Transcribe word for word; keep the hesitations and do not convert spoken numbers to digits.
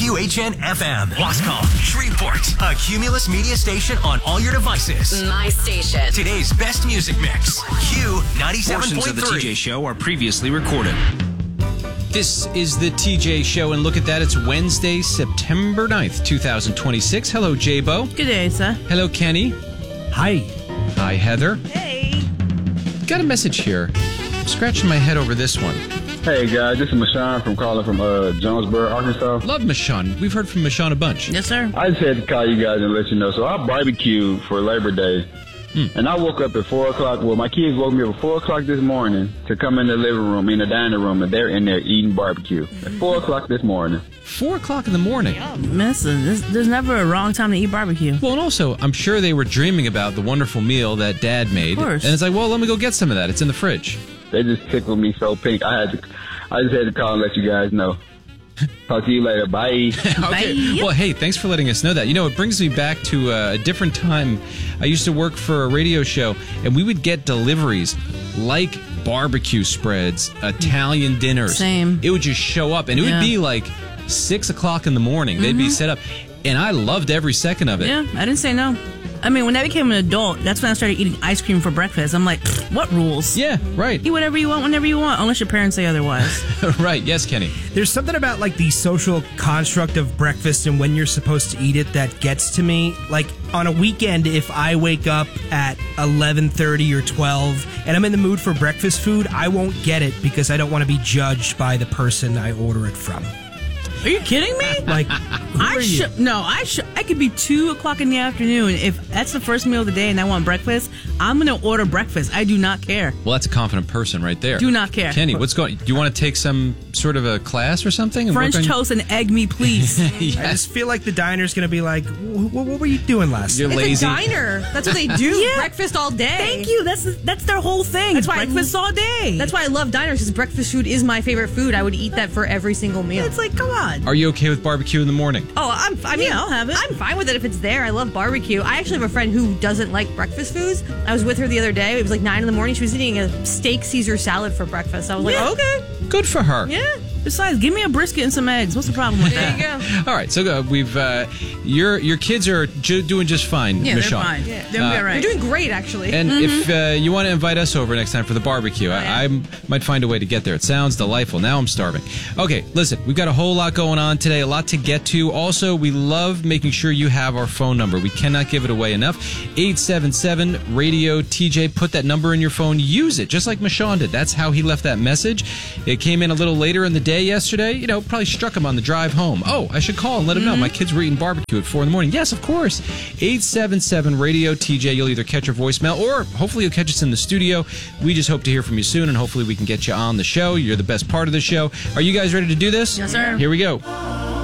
Q H N F M, Wascom, Shreveport, a Cumulus media station on all your devices. My station. Today's best music mix. Q ninety-seven point three. Portions of the T J Show are previously recorded. This is the T J Show, and look at that. It's Wednesday, September ninth, twenty twenty-six. Hello, J-Bo. Good day, sir. Hello, Kenny. Hi. Hi, Heather. Hey. Got a message here. I'm scratching my head over this one. Hey guys, this is Mashawn from calling from uh, Jonesboro, Arkansas. Love Michonne. We've heard from Michonne a bunch. Yes, sir. I just had to call you guys and let you know. So I barbecued for Labor Day, Hmm. and I woke up at four o'clock. Well, my kids woke me up at four o'clock this morning to come in the living room, in the dining room, and they're in there eating barbecue at four o'clock this morning. Four o'clock in the morning. Listen, there's, there's never a wrong time to eat barbecue. Well, and also, I'm sure they were dreaming about the wonderful meal that Dad made. Of course. And it's like, well, let me go get some of that. It's in the fridge. They just tickled me so pink. I had to, I just had to call and let you guys know. Talk to you later. Bye. Okay. Well, hey, thanks for letting us know that. You know, it brings me back to uh, a different time. I used to work for a radio show, and we would get deliveries like barbecue spreads, Italian dinners. Same. It would just show up, and it Yeah. would be like six o'clock in the morning. They'd be set up, and I loved every second of it. Yeah, I didn't say no. I mean, when I became an adult, that's when I started eating ice cream for breakfast. I'm like, what rules? Yeah, right. Eat whatever you want whenever you want, unless your parents say otherwise. Right. Yes, Kenny. There's something about like the social construct of breakfast and when you're supposed to eat it that gets to me. Like on a weekend, if I wake up at eleven thirty or twelve and I'm in the mood for breakfast food, I won't get it because I don't want to be judged by the person I order it from. Are you kidding me? Like, who I are you? should no. I should. I could be two o'clock in the afternoon. If that's the first meal of the day and I want breakfast, I'm gonna order breakfast. I do not care. Well, that's a confident person right there. Do not care. Kenny, what's going? Do you want to take some sort of a class or something? and French work on- toast and egg me, please. I Yes. just feel like the diner's going to be like, "Wh- wh- what were you doing last You're night?" It's lazy. a diner. That's what they do. Yeah. Breakfast all day. Thank you. That's that's their whole thing. That's why I breakfast lo- all day. That's why I love diners, because breakfast food is my favorite food. I would eat that for every single meal. It's like, come on. Are you okay with barbecue in the morning? Oh, I'm. I mean, Yeah, I'll have it. I'm fine with it if it's there. I love barbecue. I actually have a friend who doesn't like breakfast foods. I was with her the other day. It was like nine in the morning. She was eating a steak Caesar salad for breakfast. I was like, Yeah. okay, Good for her. yeah, Besides, give me a brisket and some eggs. What's the problem with there that? you go. All right, so uh, we've uh, your your kids are ju- doing just fine, Yeah, they're Michonne. fine. Yeah. They're Uh, all right. You're doing great, actually. And Mm-hmm. if uh, you want to invite us over next time for the barbecue, Oh, I, I might find a way to get there. It sounds delightful. Now I'm starving. Okay, listen, we've got a whole lot going on today, a lot to get to. Also, we love making sure you have our phone number. We cannot give it away enough. eight seven seven radio T J. Put that number in your phone. Use it, just like Michonne did. That's how he left that message. It came in a little later in the day yesterday. You know, probably struck him on the drive home. Oh, I should call and let him know. My kids were eating barbecue at four in the morning. Yes, of course. eight seven seven radio T J. You'll either catch your voicemail or hopefully you'll catch us in the studio. We just hope to hear from you soon, and hopefully we can get you on the show. You're the best part of the show. Are you guys ready to do this? Yes, sir. Here we go.